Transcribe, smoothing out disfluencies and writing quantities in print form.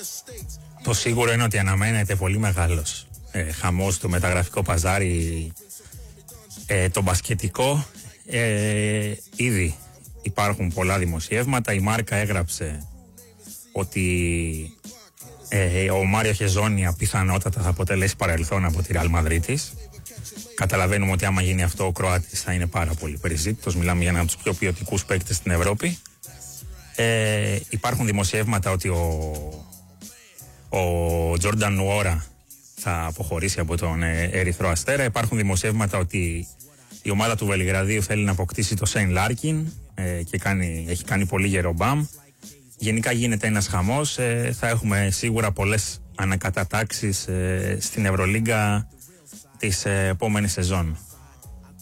Το σίγουρο είναι ότι αναμένεται πολύ μεγάλος χαμός στο μεταγραφικό παζάρι, το μπασκετικό. Ήδη υπάρχουν πολλά δημοσιεύματα. Η Μάρκα έγραψε ότι ο Μάριο Χεζόνια πιθανότατα θα αποτελέσει παρελθόν από τη Ρεάλ Μαδρίτης. Καταλαβαίνουμε ότι άμα γίνει αυτό ο Κροάτης θα είναι πάρα πολύ περιζήτητος. Μιλάμε για έναν από τους πιο ποιοτικούς παίκτες στην Ευρώπη. Υπάρχουν δημοσιεύματα ότι ο Τζόρνταν Νουόρα θα αποχωρήσει από τον Ερυθρό Αστέρα. Υπάρχουν δημοσιεύματα ότι η ομάδα του Βελιγραδίου θέλει να αποκτήσει το Σέιν Λάρκιν και έχει κάνει πολύ γερό μπαμ. Γενικά γίνεται ένας χαμός. Θα έχουμε σίγουρα πολλές ανακατατάξεις στην Ευρωλίγκα της επόμενης σεζόν.